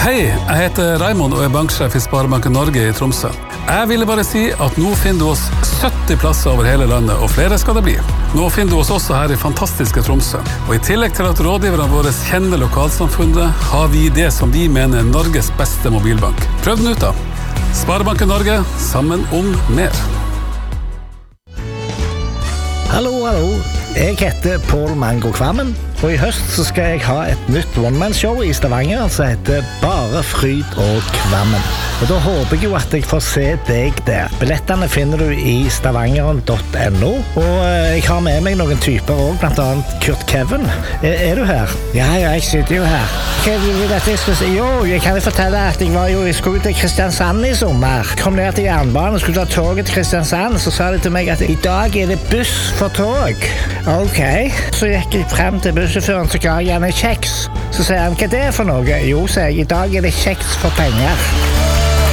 Hei, jeg heter Raimond og er banksjef I Sparebanken Norge I Tromsø. Jeg ville bare si at nå finner du oss 70 plasser over hele landet, og flere skal det bli. Nå finner du oss også her I fantastiske Tromsø. Og I tillegg til at rådgiverne våre kjenner lokalsamfunnet, har vi det som vi mener er Norges beste mobilbank. Prøv den ut da. Sparebanken Norge, sammen om mer. Hallo. Jeg heter Paul Mango Kvammen, og I høst så skal jeg ha et nytt one-man-show I Stavanger som heter Bare Fryd og Kvammen. Og da håper jeg jo at jeg får se deg der. Billettene finner du I stavangeren.no, og jeg har med meg noen typer også, blant annet Kurt Kevin. Er du her? Ja, jeg sitter jo her. Hva vil du at jeg skal si? Jo, jeg kan jo fortelle at jeg var jo I skolen til Kristiansand I sommer. Kom ned til jernbanen og skulle ta toget til Kristiansand, så sa de til meg at I dag det buss for tog. Ok, så gikk jeg frem til bussjåføren, så ga jeg han en kjeks. Så sier han, hva det for noe? Jo, sier jeg, I dag det kjeks for penger.